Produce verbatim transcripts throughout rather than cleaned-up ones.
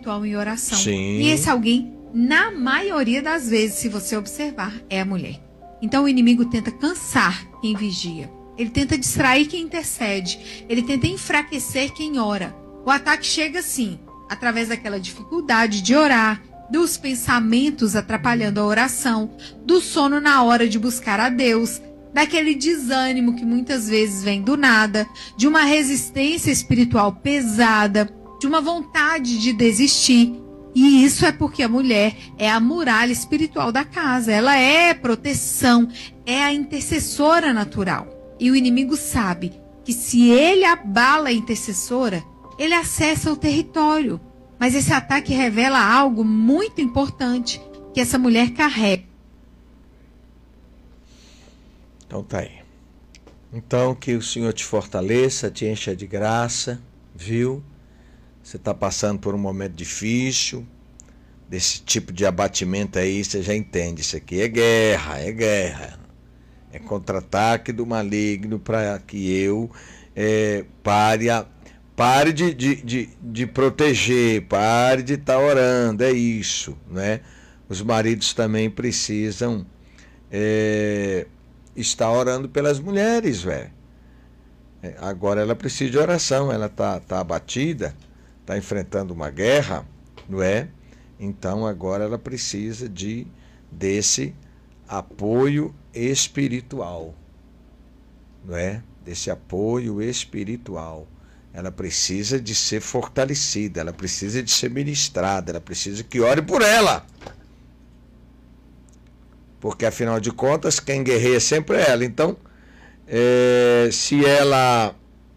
espiritual em oração. Sim. E esse alguém, na maioria das vezes, se você observar, é a mulher. Então o inimigo tenta cansar quem vigia. Ele tenta distrair quem intercede. Ele tenta enfraquecer quem ora. O ataque chega assim, através daquela dificuldade de orar, dos pensamentos atrapalhando a oração, do sono na hora de buscar a Deus, daquele desânimo que muitas vezes vem do nada, de uma resistência espiritual pesada, de uma vontade de desistir. E isso é porque a mulher é a muralha espiritual da casa. Ela é proteção, é a intercessora natural. E o inimigo sabe que se ele abala a intercessora, ele acessa o território. Mas esse ataque revela algo muito importante que essa mulher carrega. Então tá aí. Então que o Senhor te fortaleça, te encha de graça, viu? Você está passando por um momento difícil, desse tipo de abatimento aí, você já entende. Isso aqui é guerra, é guerra. É contra-ataque do maligno para que eu é, pare, a, pare de, de, de, de proteger, pare de estar tá orando, é isso, né? Os maridos também precisam é, estar orando pelas mulheres, velho. É, agora ela precisa de oração, ela está tá abatida, está enfrentando uma guerra, não é? Então agora ela precisa de desse apoio espiritual, não é? Desse apoio espiritual. Ela precisa de ser fortalecida, ela precisa de ser ministrada, ela precisa que ore por ela. Porque afinal de contas, quem guerreia sempre é ela. Então, é, se ela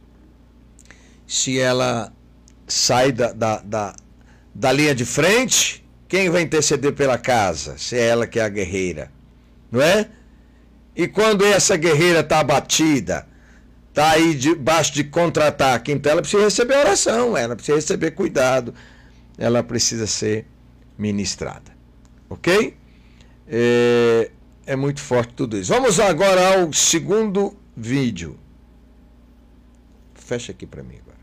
se ela sai da, da, da, da linha de frente, quem vai interceder pela casa? Se é ela que é a guerreira, não é? E quando essa guerreira está abatida, está aí debaixo de contra-ataque, então ela precisa receber oração, ela precisa receber cuidado, ela precisa ser ministrada, ok? É, é muito forte tudo isso. Vamos agora ao segundo vídeo. Fecha aqui para mim agora.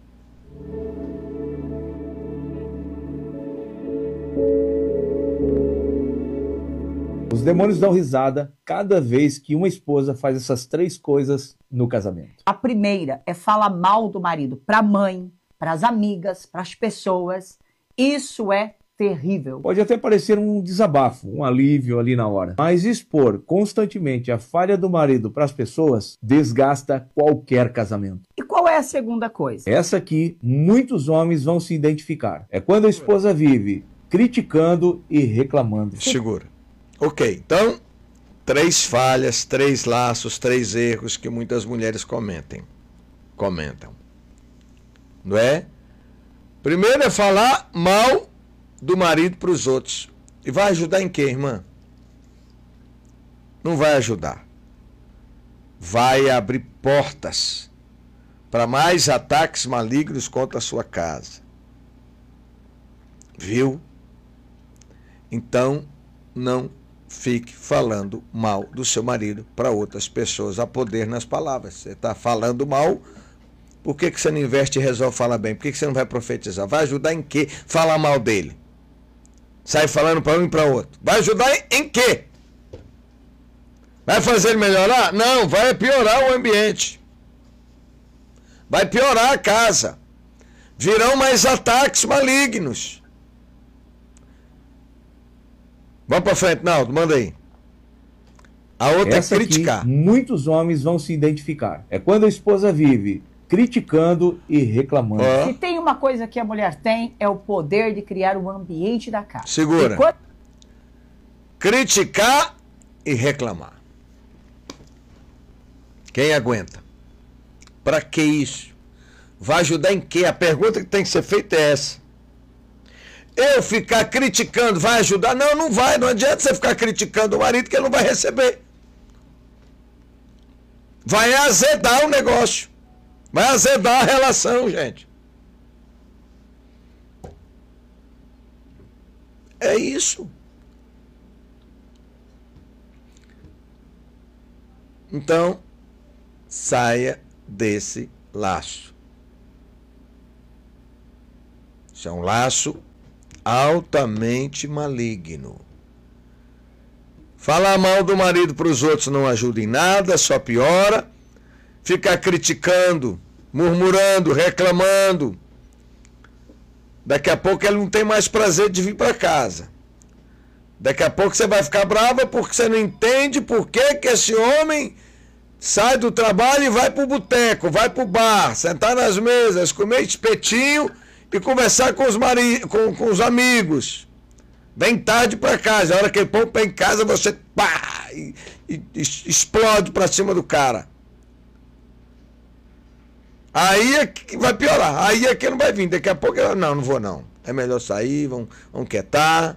Os demônios dão risada cada vez que uma esposa faz essas três coisas no casamento. A primeira é falar mal do marido para a mãe, para as amigas, para as pessoas. Isso é terrível. Pode até parecer um desabafo, um alívio ali na hora. Mas expor constantemente a falha do marido para as pessoas desgasta qualquer casamento. E qual é a segunda coisa? Essa aqui, muitos homens vão se identificar. É quando a esposa vive criticando e reclamando. Segura. Ok, então, três falhas, três laços, três erros que muitas mulheres comentem, comentam. Não é? Primeiro é falar mal do marido para os outros. E vai ajudar em quê, irmã? Não vai ajudar. Vai abrir portas para mais ataques malignos contra a sua casa. Viu? Então, não fique falando mal do seu marido para outras pessoas. Há poder nas palavras. Você está falando mal, por que, que você não investe e resolve falar bem? Por que, que você não vai profetizar? Vai ajudar em quê? Falar mal dele. Sai falando para um e para outro. Vai ajudar em, em quê? Vai fazer ele melhorar? Não, vai piorar o ambiente. Vai piorar a casa. Virão mais ataques malignos. Vamos para frente, Naldo, manda aí. A outra Essa é criticar. Aqui, muitos homens vão se identificar. É quando a esposa vive criticando e reclamando. Oh. Se tem uma coisa que a mulher tem, é o poder de criar o ambiente da casa. Segura. Quando... Criticar e reclamar. Quem aguenta? Para que isso? Vai ajudar em quê? A pergunta que tem que ser feita é essa. Eu ficar criticando vai ajudar? Não, não vai. Não adianta você ficar criticando o marido que ele não vai receber. Vai azedar o negócio. Vai azedar a relação, gente. É isso. Então, saia desse laço. Isso é um laço altamente maligno. Falar mal do marido para os outros não ajuda em nada, só piora. Ficar criticando, murmurando, reclamando. Daqui a pouco ele não tem mais prazer de vir para casa. Daqui a pouco você vai ficar brava porque você não entende por que que esse homem sai do trabalho e vai para o boteco, vai para o bar, sentar nas mesas, comer espetinho e conversar com os, mari... com, com os amigos. Vem tarde para casa, a hora que ele põe o pé em casa, você pá, e, e, e explode para cima do cara. Aí é que vai piorar, aí é que não vai vir. Daqui a pouco, eu, não, não vou não. É melhor sair, vamos, vamos quietar.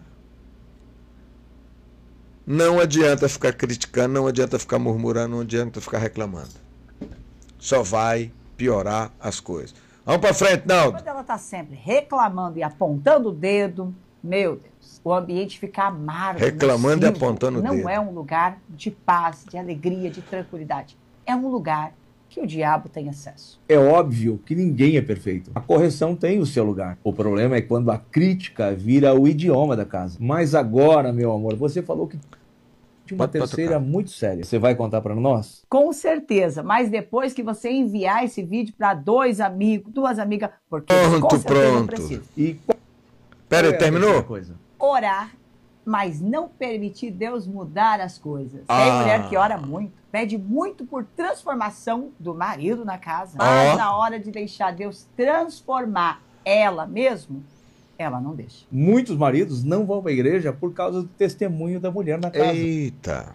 Não adianta ficar criticando, não adianta ficar murmurando, não adianta ficar reclamando. Só vai piorar as coisas. Vamos para frente, Naldo. Quando ela está sempre reclamando e apontando o dedo, meu Deus, o ambiente fica amargo. Reclamando nocivo. e apontando o dedo. Não é um lugar de paz, de alegria, de tranquilidade. É um lugar que o diabo tem acesso. É óbvio que ninguém é perfeito. A correção tem o seu lugar. O problema é quando a crítica vira o idioma da casa. Mas agora, meu amor, você falou que de uma Pode, terceira pode muito séria. Você vai contar para nós? Com certeza, mas depois que você enviar esse vídeo para dois amigos, duas amigas, porque Pronto, com certeza pronto. precisa. E Pera aí, qual é a terminou? terceira coisa? Orar, mas não permitir Deus mudar as coisas. Ah. Tem mulher que ora muito, pede muito por transformação do marido na casa, Ó. mas na hora de deixar Deus transformar ela mesmo, ela não deixa. Muitos maridos não vão para a igreja por causa do testemunho da mulher na casa. Eita.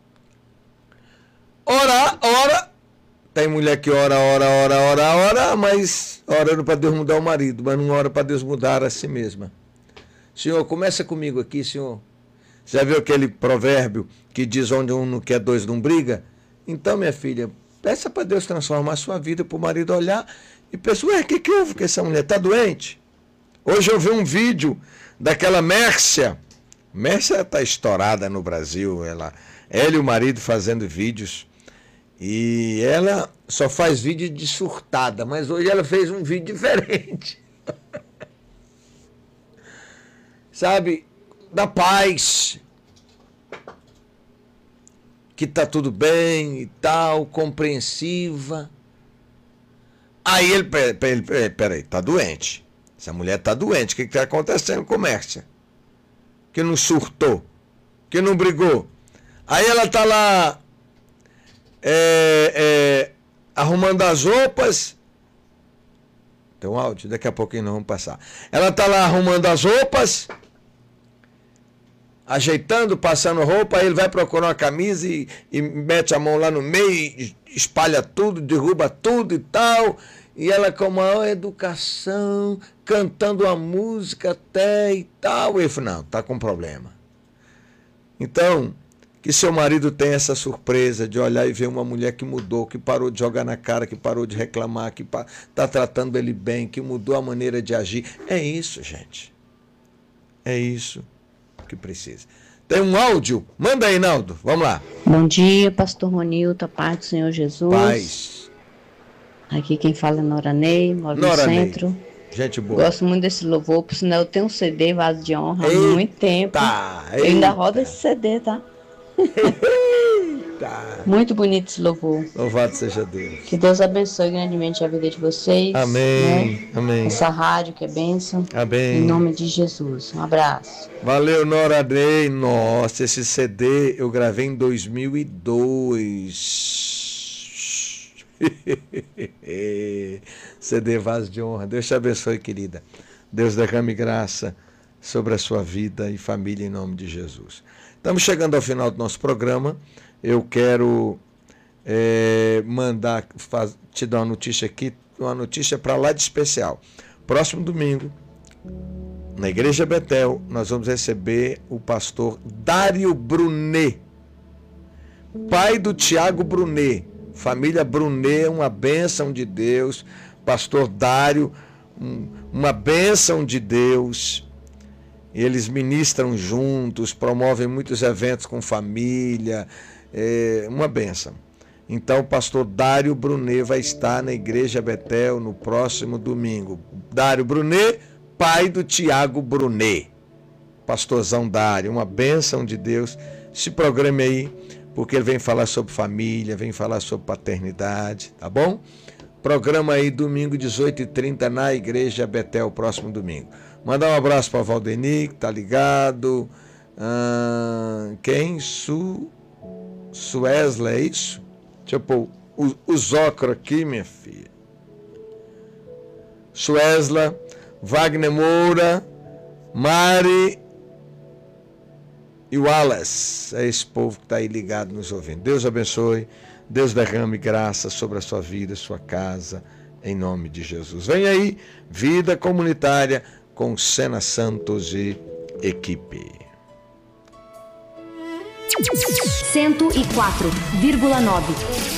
Ora, ora. Tem mulher que ora, ora, ora, ora, ora, mas orando para Deus mudar o marido, mas não ora para Deus mudar a si mesma. Senhor, começa comigo aqui, senhor. Já viu aquele provérbio que diz onde um não quer, dois não briga? Então, minha filha, peça para Deus transformar a sua vida, para o marido olhar e pensar, ué, o que, que houve que essa mulher está doente? Hoje eu vi um vídeo daquela Mércia. Mércia está estourada no Brasil. Ela, ela e o marido fazendo vídeos. E ela só faz vídeo de surtada, mas hoje ela fez um vídeo diferente. Sabe? Da paz. Que tá tudo bem e tal, compreensiva. Aí ele, peraí, peraí, tá doente. Essa mulher tá doente. O que está acontecendo com Mércia? Que não surtou. Que não brigou. Aí ela tá lá é, é, arrumando as roupas. Tem um áudio, daqui a pouquinho nós vamos passar. Ela tá lá arrumando as roupas, ajeitando, passando roupa, aí ele vai procurar uma camisa e, e mete a mão lá no meio, e espalha tudo, derruba tudo e tal. E ela com maior educação, cantando a música até e tal. E eu falei, não, tá com problema. Então, que seu marido tenha essa surpresa de olhar e ver uma mulher que mudou, que parou de jogar na cara, que parou de reclamar, que está tratando ele bem, que mudou a maneira de agir. É isso, gente. É isso que precisa. Tem um áudio? Manda aí, Naldo. Vamos lá. Bom dia, pastor Ronilton, paz do Senhor Jesus. Paz. Aqui quem fala é Nora Ney, moro Nora no Ney. centro. Gente boa. Gosto muito desse louvor, por sinal eu tenho um C D, Vaso de Honra, Eita, há muito tempo. Eu ainda eita. rodo esse C D, tá? Eita. Muito bonito esse louvor. Louvado seja Deus. Que Deus abençoe grandemente a vida de vocês. Amém. Né? Amém. Essa rádio que é bênção. Amém. Em nome de Jesus. Um abraço. Valeu, Nora Ney. Nossa, esse C D eu gravei em dois mil e dois. C D Vaso de Honra. Deus te abençoe, querida. Deus derrame graça sobre a sua vida e família em nome de Jesus. Estamos chegando ao final do nosso programa. Eu quero é, mandar, faz, te dar uma notícia aqui, uma notícia para lá de especial. Próximo domingo, na Igreja Betel, nós vamos receber o pastor Dário Brunet, pai do Tiago Brunet. Família Brunet, uma bênção de Deus. Pastor Dário, um, uma bênção de Deus. Eles ministram juntos, promovem muitos eventos com família, é uma bênção. Então o pastor Dário Brunet vai estar na Igreja Betel no próximo domingo. Dário Brunet, pai do Tiago Brunet, pastorzão da área, uma bênção de Deus. Se programe aí, porque ele vem falar sobre família, vem falar sobre paternidade, tá bom? Programa aí domingo, dezoito e trinta, na Igreja Betel, próximo domingo. Mandar um abraço para Valdeni, que tá ligado. Ah, quem? Su... Suesla, é isso? Deixa eu pôr o, o Zócro aqui, minha filha. Suesla, Wagner Moura, Mari e Wallace. É esse povo que está aí ligado nos ouvindo. Deus abençoe, Deus derrame graça sobre a sua vida, sua casa, em nome de Jesus. Vem aí, Vida Comunitária com Sena Santos e equipe. cento e quatro vírgula nove